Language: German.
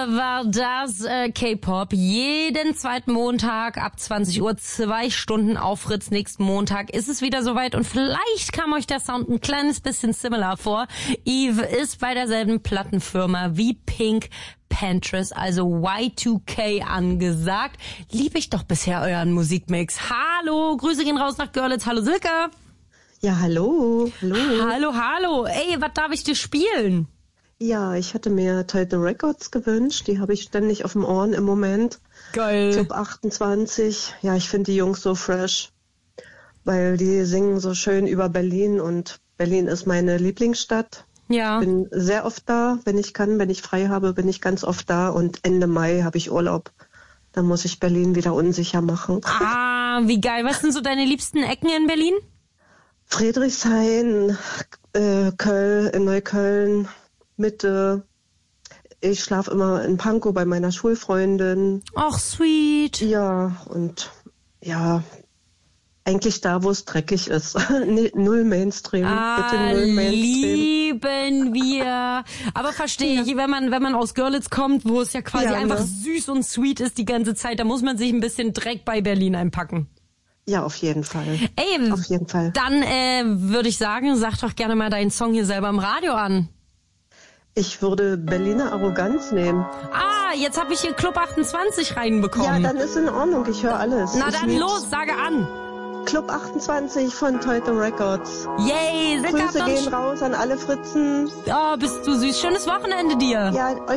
war das K-Pop. Jeden zweiten Montag ab 20 Uhr, 2 Stunden auf Fritz. Nächsten Montag ist es wieder soweit und vielleicht kam euch der Sound ein kleines bisschen similar vor. Eve ist bei derselben Plattenfirma wie Pink Panthers, also Y2K angesagt. Lieb ich doch bisher euren Musikmix. Hallo, Grüße gehen raus nach Görlitz. Hallo Silke. Ja, hallo. Hallo. Ey, was darf ich dir spielen? Ja, ich hatte mir Title Records gewünscht. Die habe ich ständig auf dem Ohren im Moment. Geil. Club 28. Ja, ich finde die Jungs so fresh, weil die singen so schön über Berlin und Berlin ist meine Lieblingsstadt. Ja. Bin sehr oft da, wenn ich kann, wenn ich frei habe, bin ich ganz oft da und Ende Mai habe ich Urlaub. Dann muss ich Berlin wieder unsicher machen. Ah, wie geil. Was sind so deine liebsten Ecken in Berlin? Friedrichshain, in Neukölln, Mitte. Ich schlafe immer in Pankow bei meiner Schulfreundin. Ach, sweet. Ja, und ja, eigentlich da, wo es dreckig ist. Null Mainstream. Bitte null Mainstream. Lieben wir. Aber verstehe ich, wenn man aus Görlitz kommt, wo es ja quasi einfach süß und sweet ist die ganze Zeit, da muss man sich ein bisschen Dreck bei Berlin einpacken. Ja, auf jeden Fall. Ey, auf jeden Fall. Dann würde ich sagen, sag doch gerne mal deinen Song hier selber im Radio an. Ich würde Berliner Arroganz nehmen. Ah, jetzt habe ich hier Club 28 reinbekommen. Ja, dann ist in Ordnung, ich höre alles. Na dann los, sage an. Club 28 von Title Records. Yay, Silke, Grüße gehen raus an alle Fritzen. Oh, bist du süß. Schönes Wochenende dir. Ja,